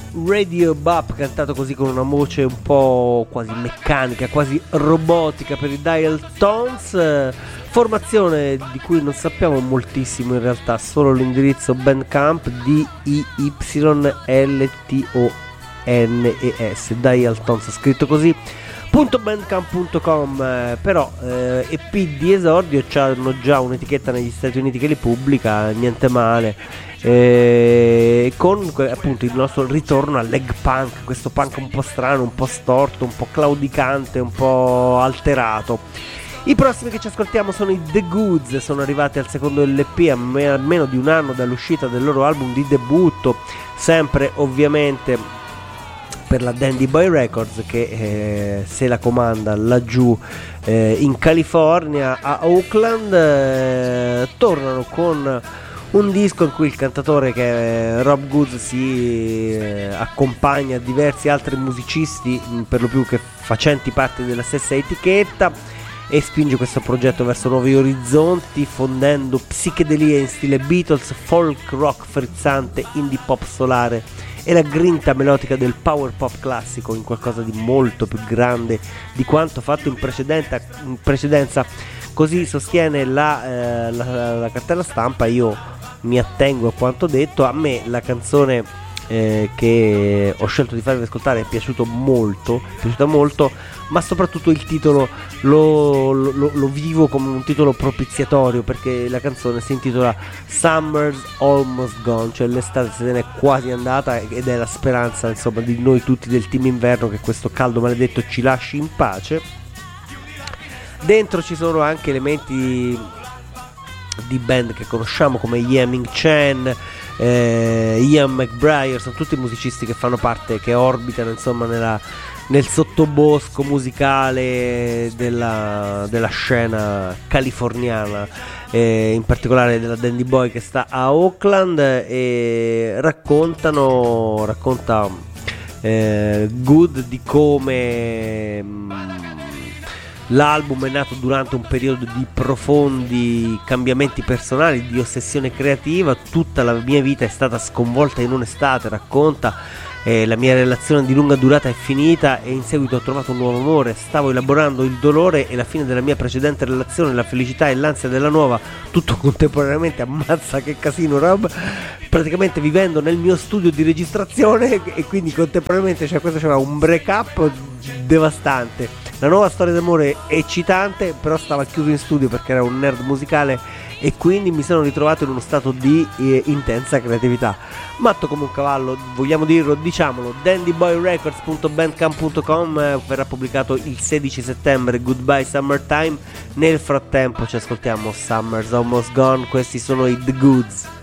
Radio Bop, cantato così con una voce un po' quasi meccanica, quasi robotica per i Dial Tones, formazione di cui non sappiamo moltissimo in realtà, solo l'indirizzo Bandcamp, DIYLTONES, Dial Tones scritto così, .bandcamp.com, però EP di esordio, hanno già un'etichetta negli Stati Uniti che li pubblica, niente male, con appunto il nostro ritorno all'egg punk, questo punk un po' strano, un po' storto, un po' claudicante, un po' alterato. I prossimi che ci ascoltiamo sono i The Goods, sono arrivati al secondo LP a meno di un anno dall'uscita del loro album di debutto, sempre ovviamente per la Dandy Boy Records, che se la comanda laggiù in California a Oakland. Tornano con un disco in cui il cantatore, che è Rob Goods, si accompagna a diversi altri musicisti, per lo più che facenti parte della stessa etichetta, e spinge questo progetto verso nuovi orizzonti, fondendo psichedelia in stile Beatles, folk rock frizzante, indie pop solare e la grinta melodica del power pop classico in qualcosa di molto più grande di quanto fatto in precedenza. Così sostiene la cartella stampa. Io mi attengo a quanto detto. A me la canzone che ho scelto di farvi ascoltare è piaciuta molto, ma soprattutto il titolo lo vivo come un titolo propiziatorio, perché la canzone si intitola Summer's Almost Gone, cioè l'estate se ne è quasi andata, ed è la speranza, insomma, di noi tutti del team inverno, che questo caldo maledetto ci lasci in pace. Dentro ci sono anche elementi di band che conosciamo come Yaming Chen, Ian McBrayer, sono tutti musicisti che fanno parte, che orbitano insomma nel sottobosco musicale della scena californiana, in particolare della Dandy Boy che sta a Oakland, e racconta Good di come l'album è nato durante un periodo di profondi cambiamenti personali, di ossessione creativa. Tutta la mia vita è stata sconvolta in un'estate, racconta. La mia relazione di lunga durata è finita e in seguito ho trovato un nuovo amore. Stavo elaborando il dolore e la fine della mia precedente relazione, la felicità e l'ansia della nuova, tutto contemporaneamente. Ammazza che casino, Rob! Praticamente vivendo nel mio studio di registrazione, e quindi contemporaneamente, cioè, questo c'era un break up devastante. La nuova storia d'amore è eccitante, però stava chiuso in studio perché era un nerd musicale, e quindi mi sono ritrovato in uno stato di intensa creatività. Matto come un cavallo, vogliamo dirlo, diciamolo. dandyboyrecords.bandcamp.com, verrà pubblicato il 16 settembre Goodbye Summertime. Nel frattempo ci ascoltiamo Summer's Almost Gone. Questi sono i The Goods.